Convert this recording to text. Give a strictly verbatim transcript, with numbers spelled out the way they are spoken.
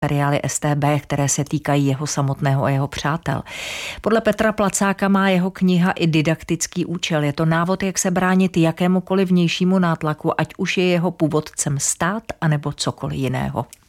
seriály S T B, které se týkají jeho samotného a jeho přátel. Podle Petra Placáka má jeho kniha i didaktický účel. Je to návod, jak se bránit jakémukoliv vnějšímu nátlaku, ať už je jeho původcem stát, anebo cokoliv jiného.